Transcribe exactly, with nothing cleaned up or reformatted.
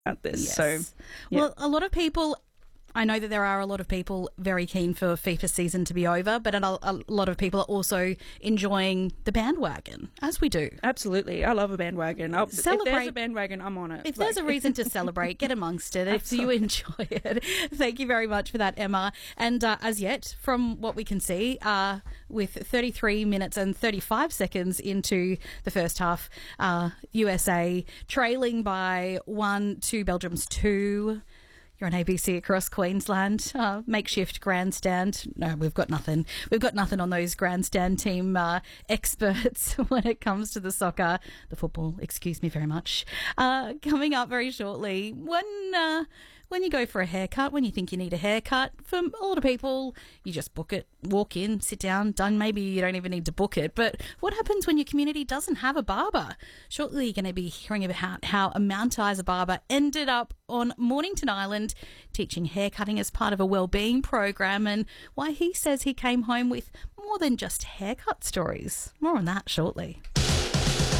at this. Yes. So, yeah. Well, a lot of people... I know that there are a lot of people very keen for FIFA season to be over, but a, a lot of people are also enjoying the bandwagon, as we do. Absolutely. I love a bandwagon. I'll, if Celebrate- there's a bandwagon, I'm on it. If Like- there's a reason to celebrate, get amongst it if you enjoy it. Thank you very much for that, Emma. And uh, as yet, from what we can see, uh, with thirty-three minutes and thirty-five seconds into the first half, uh, U S A trailing by one to Belgium's two. You're on A B C across Queensland. Uh, makeshift grandstand. No, we've got nothing. We've got nothing on those grandstand team uh, experts when it comes to the soccer, the football. Excuse me very much. Uh, coming up very shortly, when uh, when you go for a haircut, when you think you need a haircut, for a lot of people, you just book it, walk in, sit down, done. Maybe you don't even need to book it. But what happens when your community doesn't have a barber? Shortly, you're going to be hearing about how a Mount Isa barber ended up on Mornington Island teaching haircutting as part of a wellbeing program, and why he says he came home with more than just haircut stories. More on that shortly.